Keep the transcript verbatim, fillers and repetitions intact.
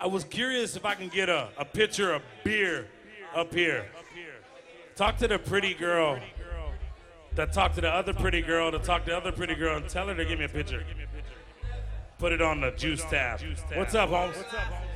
I was curious if I can get a, a pitcher of beer up here. Talk to the pretty girl that talked to the other pretty girl that talked to the other pretty girl and tell her to give me a pitcher. Put it on the juice tab. What's up, Holmes?